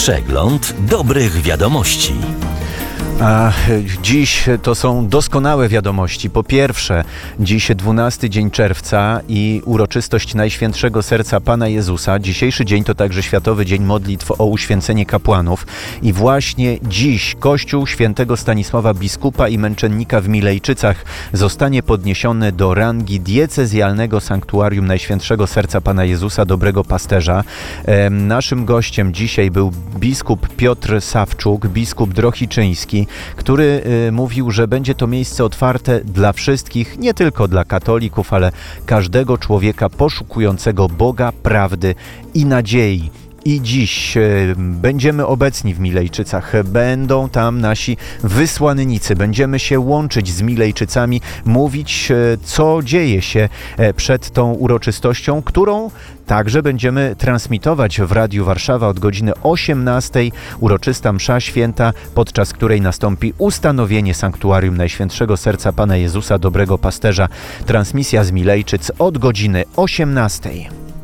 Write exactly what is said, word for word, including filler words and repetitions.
Przegląd dobrych wiadomości. A dziś to są doskonałe wiadomości. Po pierwsze, dziś dwunasty dzień czerwca i uroczystość Najświętszego Serca Pana Jezusa. Dzisiejszy dzień to także Światowy Dzień Modlitw o uświęcenie kapłanów. I właśnie dziś Kościół Świętego Stanisława Biskupa i Męczennika w Milejczycach zostanie podniesiony do rangi diecezjalnego sanktuarium Najświętszego Serca Pana Jezusa, Dobrego Pasterza. E, naszym gościem dzisiaj był biskup Piotr Sawczuk, biskup drohiczyński, który y, mówił, że będzie to miejsce otwarte dla wszystkich, nie tylko dla katolików, ale każdego człowieka poszukującego Boga, prawdy i nadziei. I dziś y, będziemy obecni w Milejczycach, będą tam nasi wysłannicy, będziemy się łączyć z Milejczycami, mówić y, co dzieje się y, przed tą uroczystością, którą także będziemy transmitować w Radiu Warszawa od godziny osiemnastej. Uroczysta msza święta, podczas której nastąpi ustanowienie sanktuarium Najświętszego Serca Pana Jezusa, Dobrego Pasterza. Transmisja z Milejczyc od godziny osiemnastej.